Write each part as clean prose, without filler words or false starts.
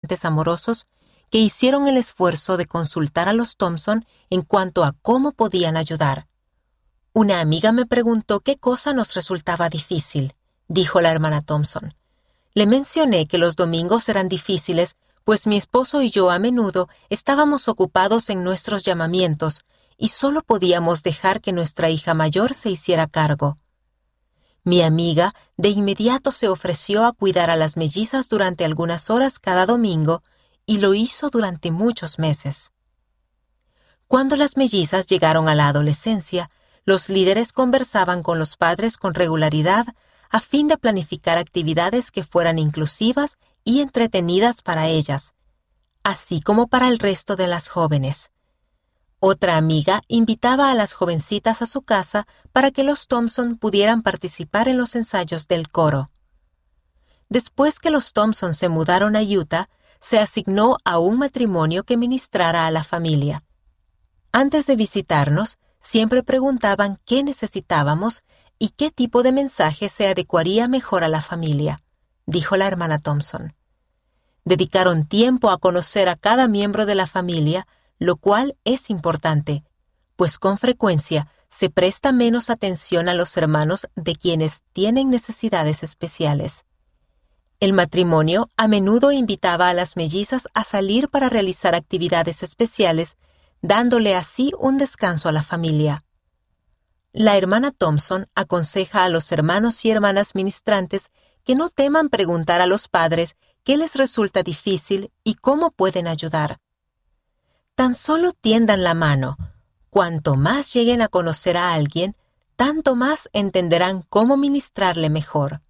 consultantes amorosos que hicieron el esfuerzo de consultar a los Thompson en cuanto a cómo podían ayudar. Una amiga me preguntó qué cosa nos resultaba difícil, dijo la hermana Thompson. Le mencioné que los domingos eran difíciles, pues mi esposo y yo a menudo estábamos ocupados en nuestros llamamientos y solo podíamos dejar que nuestra hija mayor se hiciera cargo. Mi amiga de inmediato se ofreció a cuidar a las mellizas durante algunas horas cada domingo y lo hizo durante muchos meses. Cuando las mellizas llegaron a la adolescencia, los líderes conversaban con los padres con regularidad a fin de planificar actividades que fueran inclusivas y entretenidas para ellas, así como para el resto de las jóvenes. Otra amiga invitaba a las jovencitas a su casa para que los Thompson pudieran participar en los ensayos del coro. Después que los Thompson se mudaron a Utah, se asignó a un matrimonio que ministrara a la familia. Antes de visitarnos, siempre preguntaban qué necesitábamos y qué tipo de mensaje se adecuaría mejor a la familia, dijo la hermana Thompson. Dedicaron tiempo a conocer a cada miembro de la familia, lo cual es importante, pues con frecuencia se presta menos atención a los hermanos de quienes tienen necesidades especiales. El matrimonio a menudo invitaba a las mellizas a salir para realizar actividades especiales, dándole así un descanso a la familia. La hermana Thompson aconseja a los hermanos y hermanas ministrantes que no teman preguntar a los padres qué les resulta difícil y cómo pueden ayudar. Tan solo tiendan la mano. Cuanto más lleguen a conocer a alguien, tanto más entenderán cómo ministrarle mejor.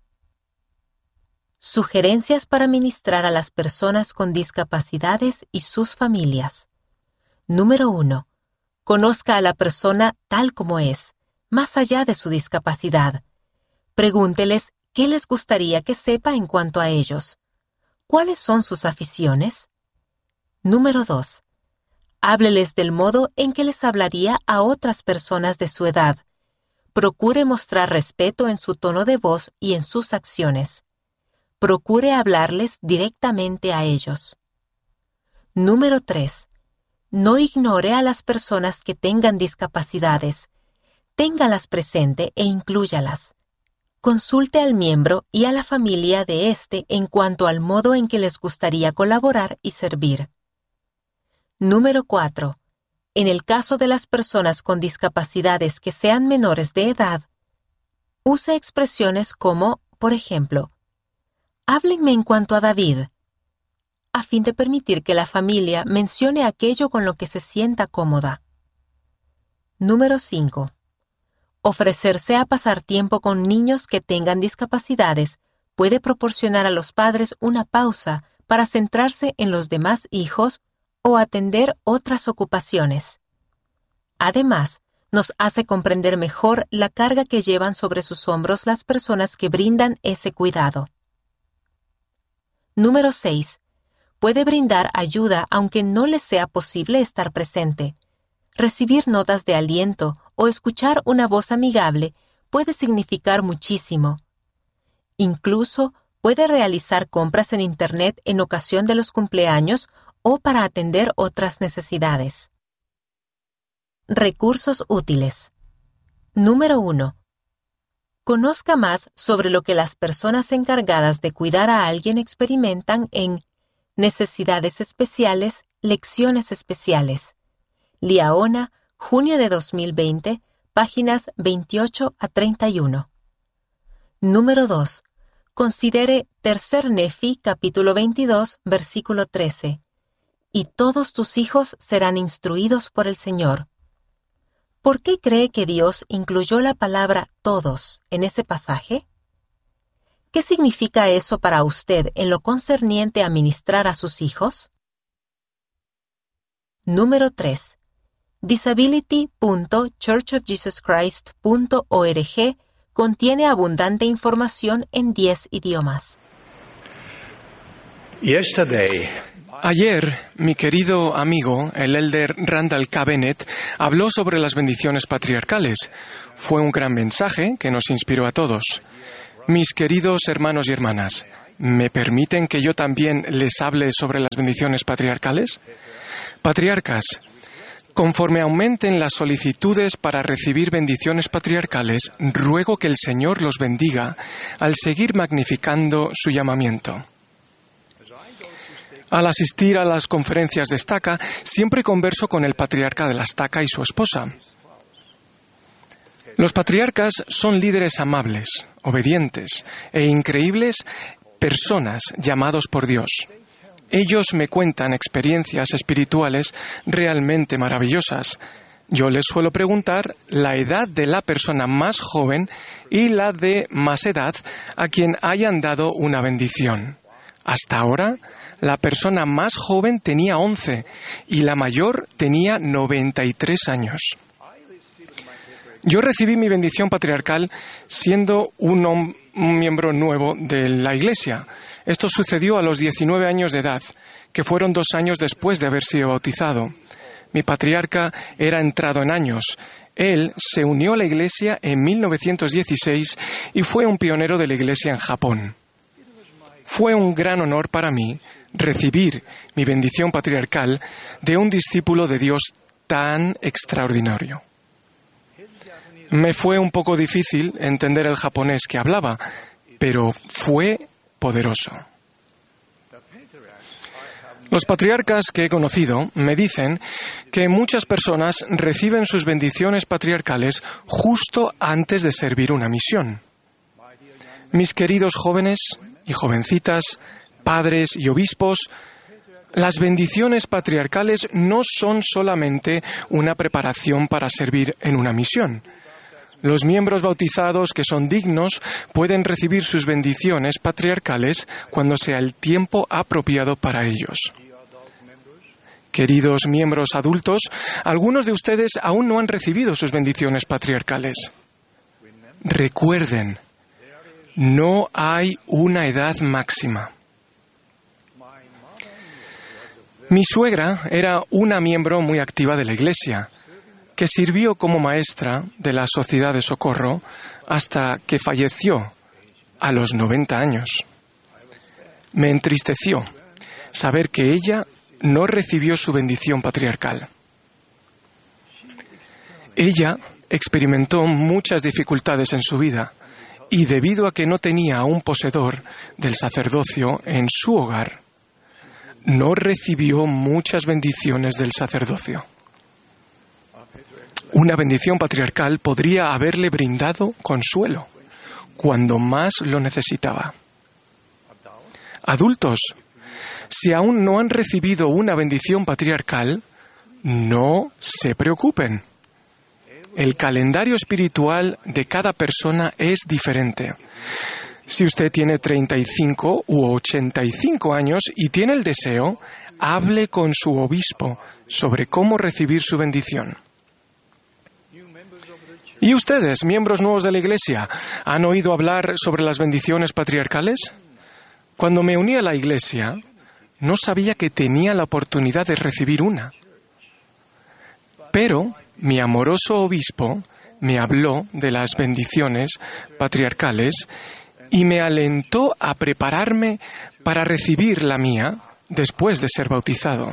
Sugerencias para ministrar a las personas con discapacidades y sus familias. Número 1. Conozca a la persona tal como es, más allá de su discapacidad. Pregúnteles qué les gustaría que sepa en cuanto a ellos. ¿Cuáles son sus aficiones? Número 2. Hábleles del modo en que les hablaría a otras personas de su edad. Procure mostrar respeto en su tono de voz y en sus acciones. Procure hablarles directamente a ellos. Número 3. No ignore a las personas que tengan discapacidades. Téngalas presente e inclúyalas. Consulte al miembro y a la familia de éste en cuanto al modo en que les gustaría colaborar y servir. Número 4. En el caso de las personas con discapacidades que sean menores de edad, use expresiones como, por ejemplo, «Háblenme en cuanto a David», a fin de permitir que la familia mencione aquello con lo que se sienta cómoda. Número 5. Ofrecerse a pasar tiempo con niños que tengan discapacidades puede proporcionar a los padres una pausa para centrarse en los demás hijos o atender otras ocupaciones. Además, nos hace comprender mejor la carga que llevan sobre sus hombros las personas que brindan ese cuidado. Número 6. Puede brindar ayuda aunque no les sea posible estar presente. Recibir notas de aliento o escuchar una voz amigable puede significar muchísimo. Incluso puede realizar compras en Internet en ocasión de los cumpleaños o para atender otras necesidades. Recursos útiles. Número 1. Conozca más sobre lo que las personas encargadas de cuidar a alguien experimentan en Necesidades Especiales, Lecciones Especiales. Liaona, junio de 2020, páginas 28 a 31. Número 2. Considere Tercer Nefi, capítulo 22, versículo 13. Y todos tus hijos serán instruidos por el Señor. ¿Por qué cree que Dios incluyó la palabra todos en ese pasaje? ¿Qué significa eso para usted en lo concerniente a ministrar a sus hijos? Número 3. Disability.churchofjesuschrist.org contiene abundante información en 10 idiomas. Ayer, mi querido amigo, el elder Randall K. Bennett, habló sobre las bendiciones patriarcales. Fue un gran mensaje que nos inspiró a todos. Mis queridos hermanos y hermanas, ¿Me permiten que yo también les hable sobre las bendiciones patriarcales? Patriarcas, conforme aumenten las solicitudes para recibir bendiciones patriarcales, ruego que el Señor los bendiga al seguir magnificando su llamamiento. Al asistir a las conferencias de estaca, siempre converso con el patriarca de la estaca y su esposa. Los patriarcas son líderes amables, obedientes e increíbles personas llamados por Dios. Ellos me cuentan experiencias espirituales realmente maravillosas. Yo les suelo preguntar la edad de la persona más joven y la de más edad a quien hayan dado una bendición. Hasta ahora, la persona más joven tenía 11 y la mayor tenía 93 años. Yo recibí mi bendición patriarcal siendo un miembro nuevo de la Iglesia. Esto sucedió a los 19 años de edad, que fueron 2 años después de haber sido bautizado. Mi patriarca era entrado en años. Él se unió a la Iglesia en 1916 y fue un pionero de la Iglesia en Japón. Fue un gran honor para mí recibir mi bendición patriarcal de un discípulo de Dios tan extraordinario. Me fue un poco difícil entender el japonés que hablaba, pero fue poderoso. Los patriarcas que he conocido me dicen que muchas personas reciben sus bendiciones patriarcales justo antes de servir una misión. Mis queridos jóvenes y jovencitas, padres y obispos, las bendiciones patriarcales no son solamente una preparación para servir en una misión. Los miembros bautizados que son dignos pueden recibir sus bendiciones patriarcales cuando sea el tiempo apropiado para ellos. Queridos miembros adultos, algunos de ustedes aún no han recibido sus bendiciones patriarcales. Recuerden, no hay una edad máxima. Mi suegra era una miembro muy activa de la Iglesia, que sirvió como maestra de la Sociedad de Socorro hasta que falleció a los 90 años. Me entristeció saber que ella no recibió su bendición patriarcal. Ella experimentó muchas dificultades en su vida y debido a que no tenía a un poseedor del sacerdocio en su hogar, no recibió muchas bendiciones del sacerdocio. Una bendición patriarcal podría haberle brindado consuelo cuando más lo necesitaba. Adultos, si aún no han recibido una bendición patriarcal, no se preocupen. El calendario espiritual de cada persona es diferente. Si usted tiene 35 u 85 años y tiene el deseo, hable con su obispo sobre cómo recibir su bendición. ¿Y ustedes, miembros nuevos de la Iglesia, han oído hablar sobre las bendiciones patriarcales? Cuando me uní a la Iglesia, no sabía que tenía la oportunidad de recibir una. Pero mi amoroso obispo me habló de las bendiciones patriarcales y me alentó a prepararme para recibir la mía después de ser bautizado.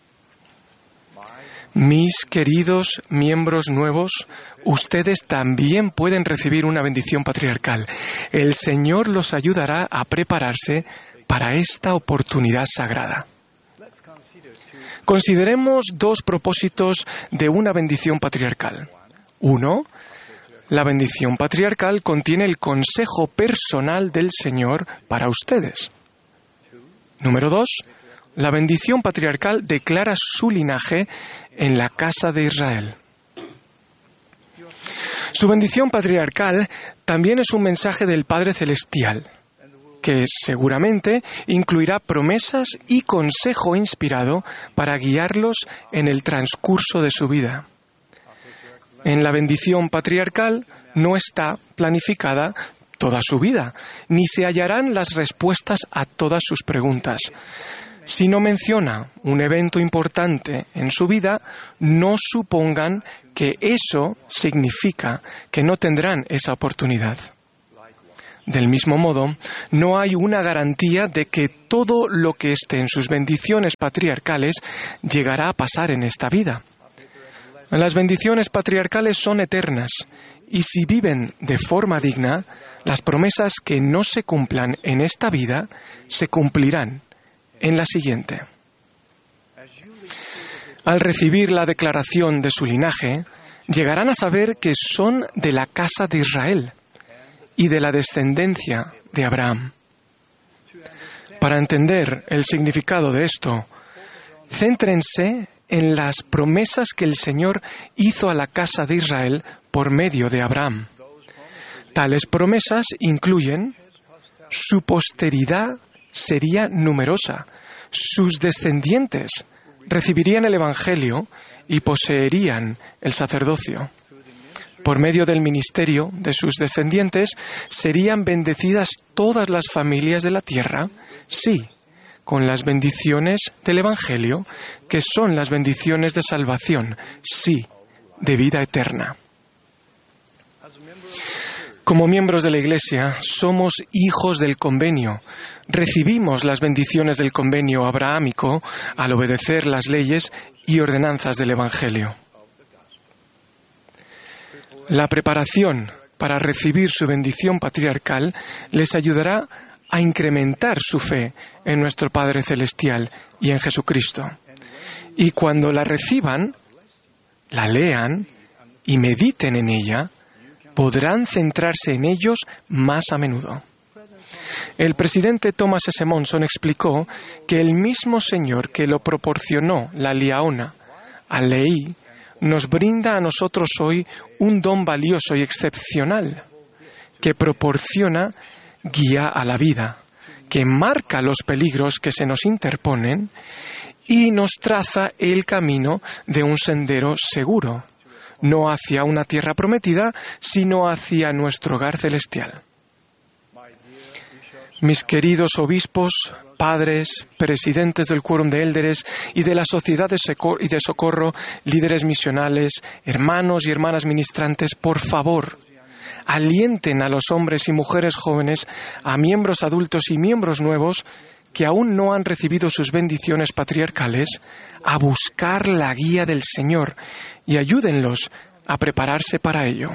Mis queridos miembros nuevos, ustedes también pueden recibir una bendición patriarcal. El Señor los ayudará a prepararse para esta oportunidad sagrada. Consideremos 2 propósitos de una bendición patriarcal. 1. La bendición patriarcal contiene el consejo personal del Señor para ustedes. Número 2. La bendición patriarcal declara su linaje en la casa de Israel. Su bendición patriarcal también es un mensaje del Padre Celestial, que seguramente incluirá promesas y consejo inspirado para guiarlos en el transcurso de su vida. En la bendición patriarcal no está planificada toda su vida, ni se hallarán las respuestas a todas sus preguntas. Si no menciona un evento importante en su vida, no supongan que eso significa que no tendrán esa oportunidad. Del mismo modo, no hay una garantía de que todo lo que esté en sus bendiciones patriarcales llegará a pasar en esta vida. Las bendiciones patriarcales son eternas, y si viven de forma digna, las promesas que no se cumplan en esta vida se cumplirán en la siguiente. Al recibir la declaración de su linaje, llegarán a saber que son de la casa de Israel y de la descendencia de Abraham. Para entender el significado de esto, céntrense en las promesas que el Señor hizo a la casa de Israel por medio de Abraham. Tales promesas incluyen: su posteridad sería numerosa, sus descendientes recibirían el Evangelio y poseerían el sacerdocio. Por medio del ministerio de sus descendientes serían bendecidas todas las familias de la tierra, sí, con las bendiciones del Evangelio, que son las bendiciones de salvación, sí, de vida eterna. Como miembros de la Iglesia, somos hijos del convenio. Recibimos las bendiciones del convenio abrahámico al obedecer las leyes y ordenanzas del Evangelio. La preparación para recibir su bendición patriarcal les ayudará a incrementar su fe en nuestro Padre Celestial y en Jesucristo. Y cuando la reciban, la lean y mediten en ella, podrán centrarse en ellos más a menudo. El presidente Thomas S. Monson explicó que el mismo Señor que lo proporcionó la liaona al Leí nos brinda a nosotros hoy un don valioso y excepcional que proporciona guía a la vida, que marca los peligros que se nos interponen y nos traza el camino de un sendero seguro, no hacia una tierra prometida, sino hacia nuestro hogar celestial. Mis queridos obispos, padres, presidentes del Quórum de Élderes y de la Sociedad de Socorro, líderes misionales, hermanos y hermanas ministrantes, por favor, alienten a los hombres y mujeres jóvenes, a miembros adultos y miembros nuevos que aún no han recibido sus bendiciones patriarcales, a buscar la guía del Señor y ayúdenlos a prepararse para ello.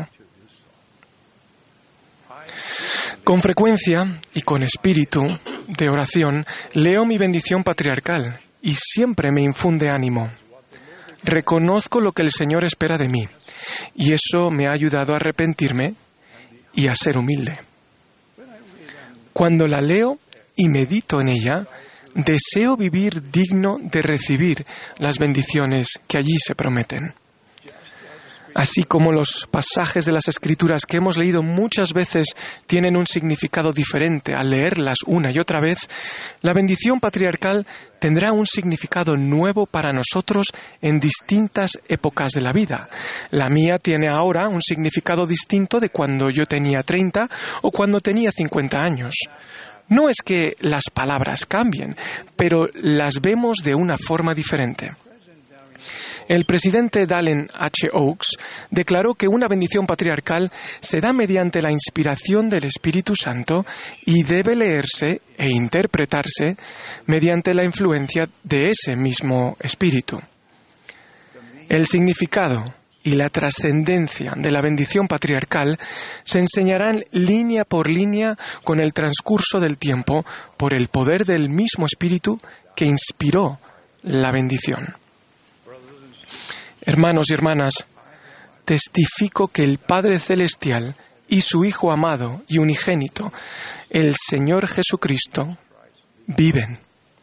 Con frecuencia y con espíritu de oración leo mi bendición patriarcal y siempre me infunde ánimo. Reconozco lo que el Señor espera de mí y eso me ha ayudado a arrepentirme y a ser humilde. Cuando la leo y medito en ella, deseo vivir digno de recibir las bendiciones que allí se prometen. Así como los pasajes de las Escrituras que hemos leído muchas veces tienen un significado diferente al leerlas una y otra vez, la bendición patriarcal tendrá un significado nuevo para nosotros en distintas épocas de la vida. La mía tiene ahora un significado distinto de cuando yo tenía 30 o cuando tenía 50 años. No es que las palabras cambien, pero las vemos de una forma diferente. El presidente Dallin H. Oaks declaró que una bendición patriarcal se da mediante la inspiración del Espíritu Santo y debe leerse e interpretarse mediante la influencia de ese mismo Espíritu. El significado y la trascendencia de la bendición patriarcal se enseñarán línea por línea con el transcurso del tiempo por el poder del mismo Espíritu que inspiró la bendición. Hermanos y hermanas, testifico que el Padre Celestial y su Hijo amado y unigénito, el Señor Jesucristo, viven.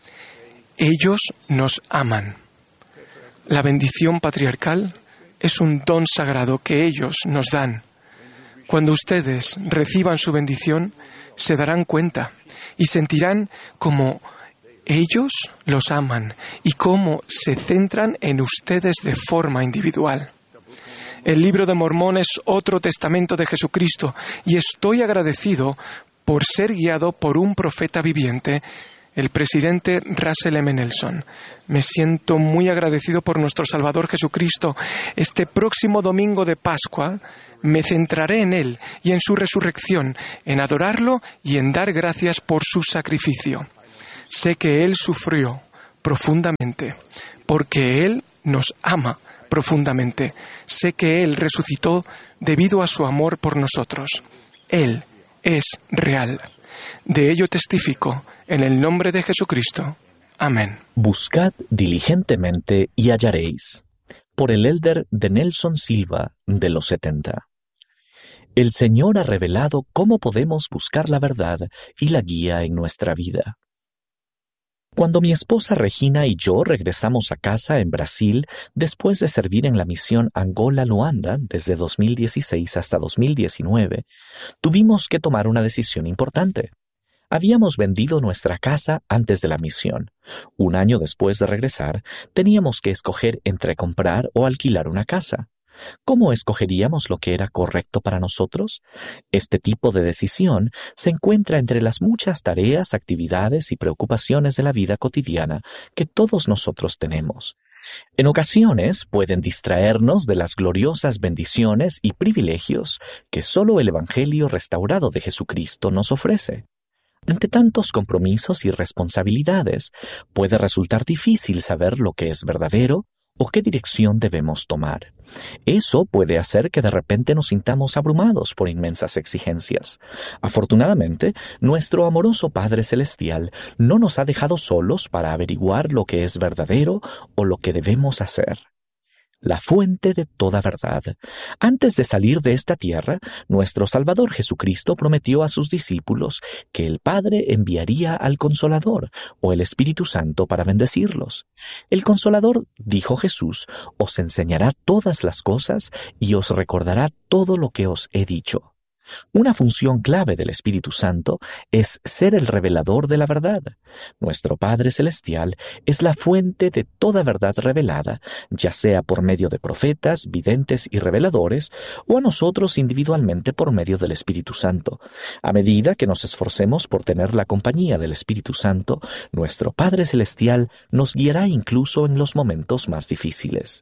Ellos nos aman. La bendición patriarcal es un don sagrado que ellos nos dan. Cuando ustedes reciban su bendición, se darán cuenta y sentirán como ellos los aman y cómo se centran en ustedes de forma individual. El Libro de Mormón es otro testamento de Jesucristo y estoy agradecido por ser guiado por un profeta viviente, el presidente Russell M. Nelson. Me siento muy agradecido por nuestro Salvador Jesucristo. Este próximo domingo de Pascua me centraré en Él y en su resurrección, en adorarlo y en dar gracias por su sacrificio. Sé que Él sufrió profundamente, porque Él nos ama profundamente. Sé que Él resucitó debido a su amor por nosotros. Él es real. De ello testifico en el nombre de Jesucristo. Amén. Buscad diligentemente y hallaréis. Por el elder de Nelson Silva, de los 70. El Señor ha revelado cómo podemos buscar la verdad y la guía en nuestra vida. Cuando mi esposa Regina y yo regresamos a casa en Brasil, después de servir en la misión Angola-Luanda desde 2016 hasta 2019, tuvimos que tomar una decisión importante. Habíamos vendido nuestra casa antes de la misión. Un año después de regresar, teníamos que escoger entre comprar o alquilar una casa. ¿Cómo escogeríamos lo que era correcto para nosotros? Este tipo de decisión se encuentra entre las muchas tareas, actividades y preocupaciones de la vida cotidiana que todos nosotros tenemos. En ocasiones pueden distraernos de las gloriosas bendiciones y privilegios que solo el Evangelio restaurado de Jesucristo nos ofrece. Ante tantos compromisos y responsabilidades, puede resultar difícil saber lo que es verdadero o qué dirección debemos tomar. Eso puede hacer que de repente nos sintamos abrumados por inmensas exigencias. Afortunadamente, nuestro amoroso Padre Celestial no nos ha dejado solos para averiguar lo que es verdadero o lo que debemos hacer. La fuente de toda verdad. Antes de salir de esta tierra, nuestro Salvador Jesucristo prometió a sus discípulos que el Padre enviaría al Consolador, o el Espíritu Santo, para bendecirlos. El Consolador, dijo Jesús, os enseñará todas las cosas y os recordará todo lo que os he dicho. Una función clave del Espíritu Santo es ser el revelador de la verdad. Nuestro Padre Celestial es la fuente de toda verdad revelada, ya sea por medio de profetas, videntes y reveladores, o a nosotros individualmente por medio del Espíritu Santo. A medida que nos esforcemos por tener la compañía del Espíritu Santo, nuestro Padre Celestial nos guiará incluso en los momentos más difíciles.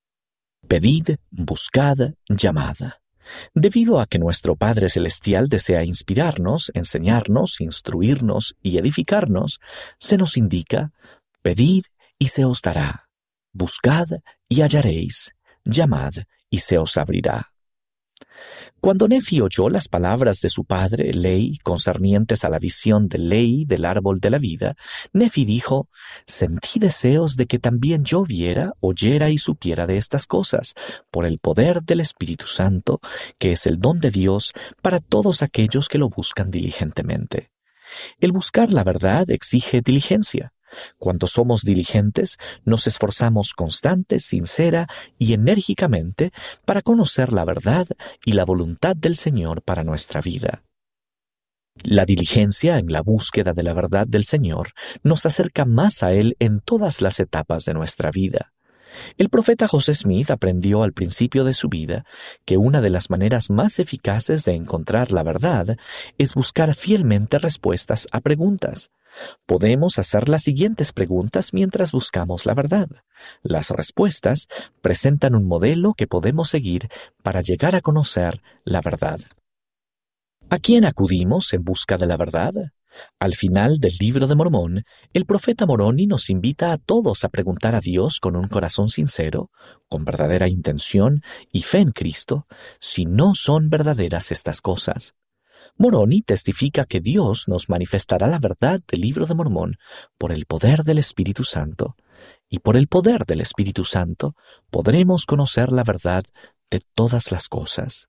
Pedid, buscad, llamad. Debido a que nuestro Padre Celestial desea inspirarnos, enseñarnos, instruirnos y edificarnos, se nos indica: pedid y se os dará, buscad y hallaréis, llamad y se os abrirá. Cuando Nefi oyó las palabras de su padre, Lei, concernientes a la visión de Lei del árbol de la vida, Nefi dijo: sentí deseos de que también yo viera, oyera y supiera de estas cosas, por el poder del Espíritu Santo, que es el don de Dios para todos aquellos que lo buscan diligentemente. El buscar la verdad exige diligencia. Cuando somos diligentes, nos esforzamos constante, sincera y enérgicamente para conocer la verdad y la voluntad del Señor para nuestra vida. La diligencia en la búsqueda de la verdad del Señor nos acerca más a Él en todas las etapas de nuestra vida. El profeta José Smith aprendió al principio de su vida que una de las maneras más eficaces de encontrar la verdad es buscar fielmente respuestas a preguntas. Podemos hacer las siguientes preguntas mientras buscamos la verdad. Las respuestas presentan un modelo que podemos seguir para llegar a conocer la verdad. ¿A quién acudimos en busca de la verdad? Al final del Libro de Mormón, el profeta Moroni nos invita a todos a preguntar a Dios con un corazón sincero, con verdadera intención y fe en Cristo, si no son verdaderas estas cosas. Moroni testifica que Dios nos manifestará la verdad del Libro de Mormón por el poder del Espíritu Santo, y por el poder del Espíritu Santo podremos conocer la verdad de todas las cosas.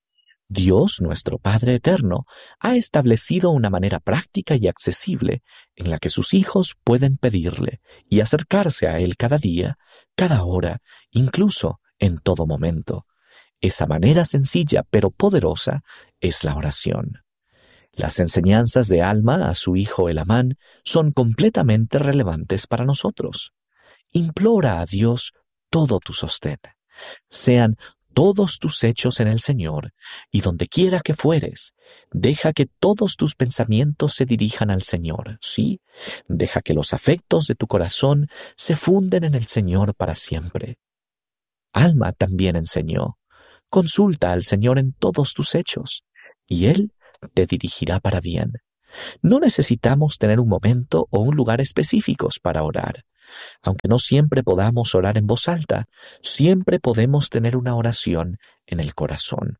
Dios, nuestro Padre Eterno, ha establecido una manera práctica y accesible en la que sus hijos pueden pedirle y acercarse a Él cada día, cada hora, incluso en todo momento. Esa manera sencilla pero poderosa es la oración. Las enseñanzas de Alma a su hijo Elamán son completamente relevantes para nosotros. Implora a Dios todo tu sostén. Sean todos tus hechos en el Señor, y donde quiera que fueres, deja que todos tus pensamientos se dirijan al Señor, ¿sí? Deja que los afectos de tu corazón se funden en el Señor para siempre. Alma también enseñó: consulta al Señor en todos tus hechos, y Él te dirigirá para bien. No necesitamos tener un momento o un lugar específicos para orar. Aunque no siempre podamos orar en voz alta, siempre podemos tener una oración en el corazón.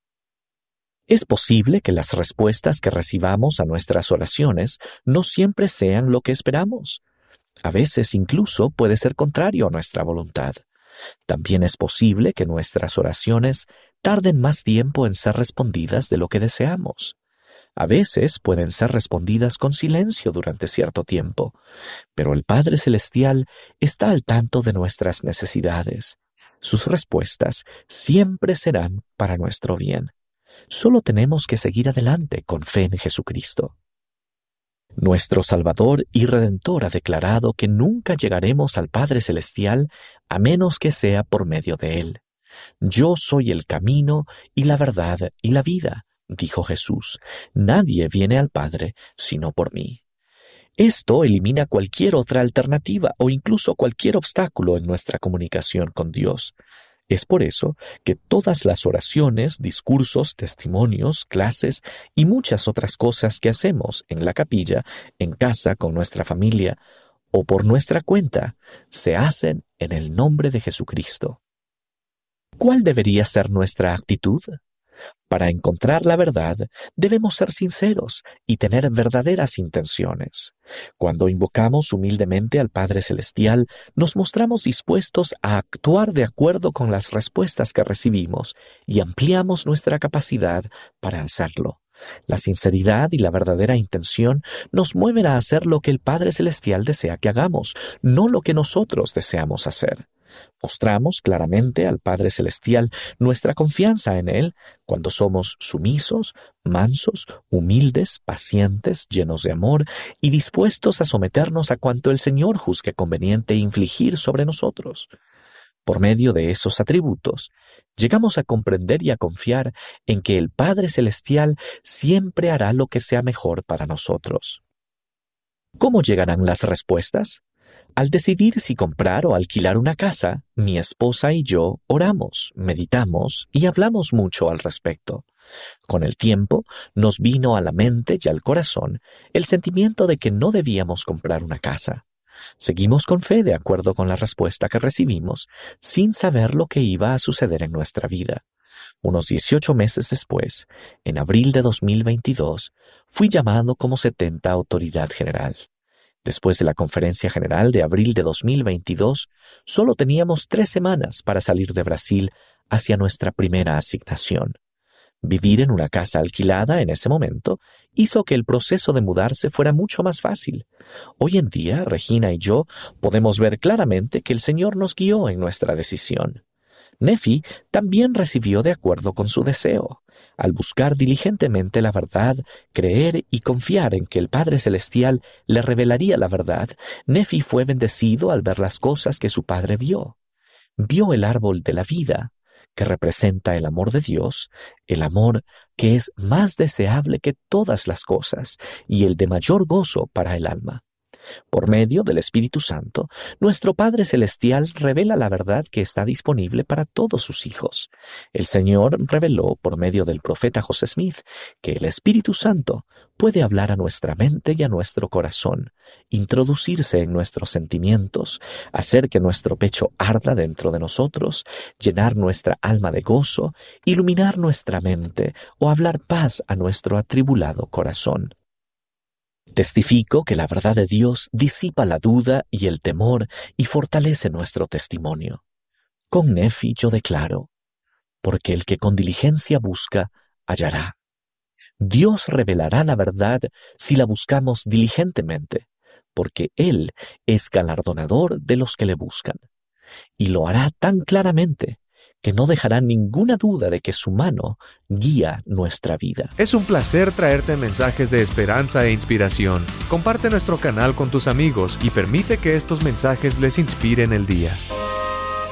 Es posible que las respuestas que recibamos a nuestras oraciones no siempre sean lo que esperamos. A veces incluso puede ser contrario a nuestra voluntad. También es posible que nuestras oraciones tarden más tiempo en ser respondidas de lo que deseamos. A veces pueden ser respondidas con silencio durante cierto tiempo, pero el Padre Celestial está al tanto de nuestras necesidades. Sus respuestas siempre serán para nuestro bien. Solo tenemos que seguir adelante con fe en Jesucristo. Nuestro Salvador y Redentor ha declarado que nunca llegaremos al Padre Celestial a menos que sea por medio de Él. Yo soy el camino y la verdad y la vida, dijo Jesús. Nadie viene al Padre sino por mí. Esto elimina cualquier otra alternativa o incluso cualquier obstáculo en nuestra comunicación con Dios. Es por eso que todas las oraciones, discursos, testimonios, clases y muchas otras cosas que hacemos en la capilla, en casa, con nuestra familia o por nuestra cuenta, se hacen en el nombre de Jesucristo. ¿Cuál debería ser nuestra actitud? Para encontrar la verdad, debemos ser sinceros y tener verdaderas intenciones. Cuando invocamos humildemente al Padre Celestial, nos mostramos dispuestos a actuar de acuerdo con las respuestas que recibimos y ampliamos nuestra capacidad para hacerlo. La sinceridad y la verdadera intención nos mueven a hacer lo que el Padre Celestial desea que hagamos, no lo que nosotros deseamos hacer. Mostramos claramente al Padre Celestial nuestra confianza en Él cuando somos sumisos, mansos, humildes, pacientes, llenos de amor y dispuestos a someternos a cuanto el Señor juzgue conveniente infligir sobre nosotros. Por medio de esos atributos, llegamos a comprender y a confiar en que el Padre Celestial siempre hará lo que sea mejor para nosotros. ¿Cómo llegarán las respuestas? Al decidir si comprar o alquilar una casa, mi esposa y yo oramos, meditamos y hablamos mucho al respecto. Con el tiempo, nos vino a la mente y al corazón el sentimiento de que no debíamos comprar una casa. Seguimos con fe de acuerdo con la respuesta que recibimos, sin saber lo que iba a suceder en nuestra vida. Unos 18 meses después, en abril de 2022, fui llamado como 70 autoridad general. Después de la conferencia general de abril de 2022, solo teníamos 3 semanas para salir de Brasil hacia nuestra primera asignación. Vivir en una casa alquilada en ese momento hizo que el proceso de mudarse fuera mucho más fácil. Hoy en día, Regina y yo podemos ver claramente que el Señor nos guió en nuestra decisión. Nefi también recibió de acuerdo con su deseo. Al buscar diligentemente la verdad, creer y confiar en que el Padre Celestial le revelaría la verdad, Nefi fue bendecido al ver las cosas que su padre vio. Vio el árbol de la vida, que representa el amor de Dios, el amor que es más deseable que todas las cosas y el de mayor gozo para el alma. Por medio del Espíritu Santo, nuestro Padre Celestial revela la verdad que está disponible para todos sus hijos. El Señor reveló por medio del profeta José Smith que el Espíritu Santo puede hablar a nuestra mente y a nuestro corazón, introducirse en nuestros sentimientos, hacer que nuestro pecho arda dentro de nosotros, llenar nuestra alma de gozo, iluminar nuestra mente o hablar paz a nuestro atribulado corazón. Testifico que la verdad de Dios disipa la duda y el temor y fortalece nuestro testimonio. Con Nefi yo declaro, porque el que con diligencia busca, hallará. Dios revelará la verdad si la buscamos diligentemente, porque Él es galardonador de los que le buscan. Y lo hará tan claramente que no dejará ninguna duda de que su mano guía nuestra vida. Es un placer traerte mensajes de esperanza e inspiración. Comparte nuestro canal con tus amigos y permite que estos mensajes les inspiren el día.